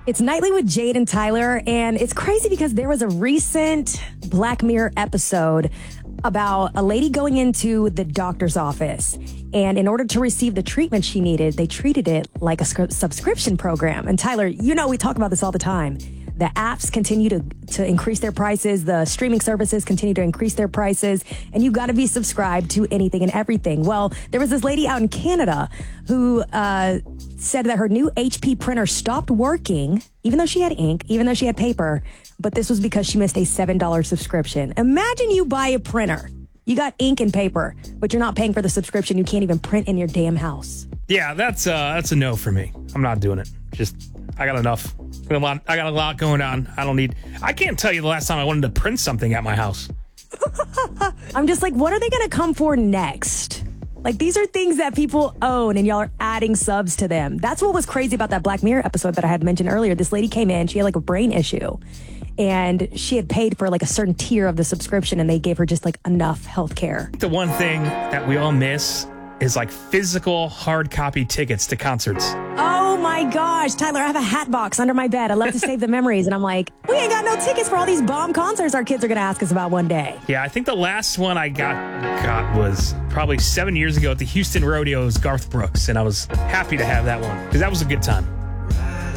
It's Nightly with Jade and Tyler, and it's crazy because there was a recent Black Mirror episode about a lady going into the doctor's office, and in order to receive the treatment she needed, they treated it like a subscription program. And Tyler, you know we talk about this all the time. The apps continue to increase their prices. The streaming services continue to increase their prices. And you've got to be subscribed to anything and everything. Well, there was this lady out in Canada who said that her new HP printer stopped working, even though she had ink, even though she had paper. But this was because she missed a $7 subscription. Imagine you buy a printer. You got ink and paper, but you're not paying for the subscription. You can't even print in your damn house. Yeah, that's a no for me. I'm not doing it. I got enough. I got a lot going on. I can't tell you the last time I wanted to print something at my house. I'm just like, what are they going to come for next? Like, these are things that people own, and y'all are adding subs to them. That's what was crazy about that Black Mirror episode that I had mentioned earlier. This lady came in, she had like a brain issue, and she had paid for like a certain tier of the subscription, and they gave her just like enough health care. The one thing that we all miss is like physical hard copy tickets to concerts. Oh my gosh, Tyler, I have a hat box under my bed. I love to save the memories. And I'm like, we ain't got no tickets for all these bomb concerts our kids are going to ask us about one day. Yeah, I think the last one I got was probably 7 years ago at the Houston Rodeo's Garth Brooks. And I was happy to have that one because that was a good time.